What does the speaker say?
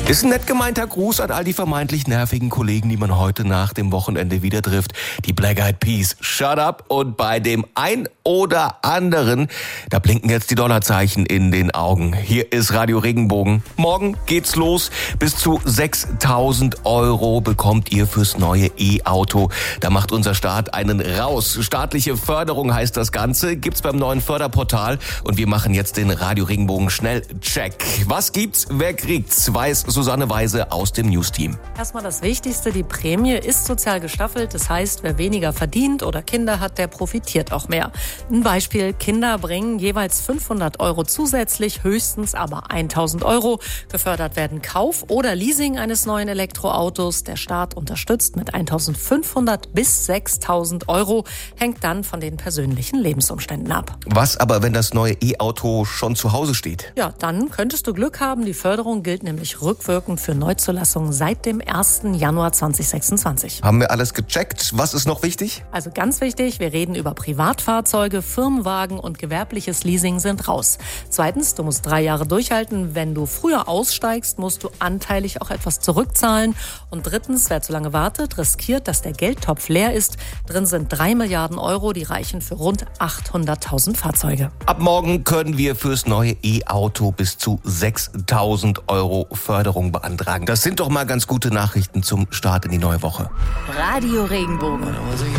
Ist ein nett gemeinter Gruß an all die vermeintlich nervigen Kollegen, die man heute nach dem Wochenende wieder trifft. Die Black Eyed Peas. Shut up. Und bei dem ein oder anderen, da blinken jetzt die Dollarzeichen in den Augen. Hier ist Radio Regenbogen. Morgen geht's los. Bis zu 6.000 € bekommt ihr fürs neue E-Auto. Da macht unser Staat einen raus. Staatliche Förderung heißt das Ganze. Gibt's beim neuen Förderportal. Und wir machen jetzt den Radio Regenbogen Schnellcheck. Was gibt's? Wer kriegt's? Weiß Susanne Weise aus dem News-Team. Erstmal das Wichtigste, die Prämie ist sozial gestaffelt. Das heißt, wer weniger verdient oder Kinder hat, der profitiert auch mehr. Ein Beispiel, Kinder bringen jeweils 500 € zusätzlich, höchstens aber 1.000 €. Gefördert werden Kauf oder Leasing eines neuen Elektroautos. Der Staat unterstützt mit 1.500 bis 6.000 €, hängt dann von den persönlichen Lebensumständen ab. Was aber, wenn das neue E-Auto schon zu Hause steht? Ja, dann könntest du Glück haben. Die Förderung gilt nämlich rückwirkend für Neuzulassungen seit dem 1. Januar 2026. Haben wir alles gecheckt? Was ist noch wichtig? Also ganz wichtig, wir reden über Privatfahrzeuge, Firmenwagen und gewerbliches Leasing sind raus. Zweitens, du musst 3 Jahre durchhalten. Wenn du früher aussteigst, musst du anteilig auch etwas zurückzahlen. Und drittens, wer zu lange wartet, riskiert, dass der Geldtopf leer ist. Drin sind 3 Milliarden €, die reichen für rund 800.000 Fahrzeuge. Ab morgen können wir fürs neue E-Auto bis zu 6.000 € Förderung beantragen. Das sind doch mal ganz gute Nachrichten zum Start in die neue Woche. Radio Regenbogen.